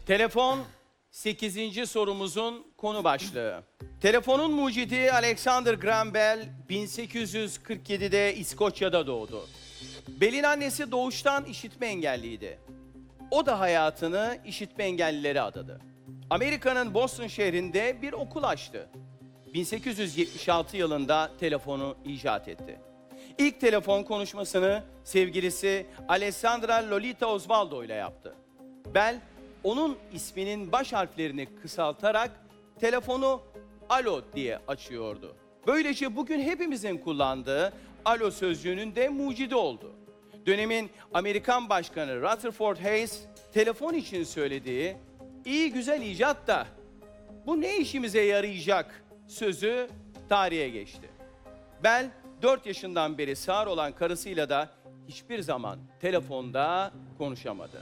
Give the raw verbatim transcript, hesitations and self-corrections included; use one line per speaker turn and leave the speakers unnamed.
Telefon sekizinci sorumuzun konu başlığı. Telefonun mucidi Alexander Graham Bell bin sekiz yüz kırk yedi'de İskoçya'da doğdu. Bell'in annesi doğuştan işitme engelliydi. O da hayatını işitme engellilere adadı. Amerika'nın Boston şehrinde bir okul açtı. bin sekiz yüz yetmiş altı yılında telefonu icat etti. İlk telefon konuşmasını sevgilisi Alessandra Lolita Osvaldo ile yaptı. Bell, onun isminin baş harflerini kısaltarak telefonu alo diye açıyordu. Böylece bugün hepimizin kullandığı alo sözcüğünün de mucidi oldu. Dönemin Amerikan Başkanı Rutherford Hayes, telefon için söylediği "iyi güzel icat da bu ne işimize yarayacak" sözü tarihe geçti. Bell dört yaşından beri sağır olan karısıyla da hiçbir zaman telefonda konuşamadı.